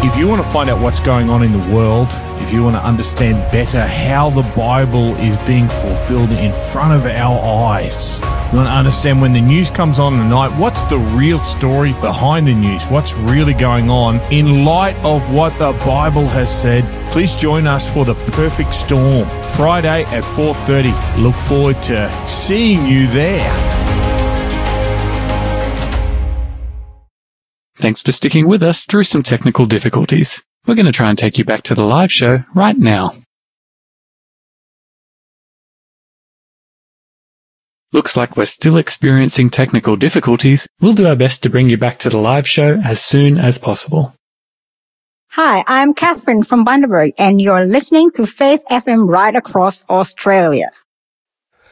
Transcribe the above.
If you want to find out what's going on in the world, if you want to understand better how the Bible is being fulfilled in front of our eyes, you want to understand when the news comes on at night, what's the real story behind the news? What's really going on in light of what the Bible has said? Please join us for The Perfect Storm, Friday at 4:30. Look forward to seeing you there. Thanks for sticking with us through some technical difficulties. We're going to try and take you back to the live show right now. Looks like we're still experiencing technical difficulties. We'll do our best to bring you back to the live show as soon as possible. Hi, I'm Catherine from Bundaberg, and you're listening to Faith FM right across Australia.